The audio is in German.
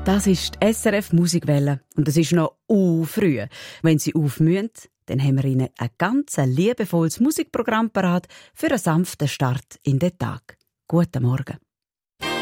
Das ist die SRF Musikwelle und es ist noch früh. Wenn Sie aufmühen, dann haben wir Ihnen ein ganz liebevolles Musikprogramm parat für einen sanften Start in den Tag. Guten Morgen.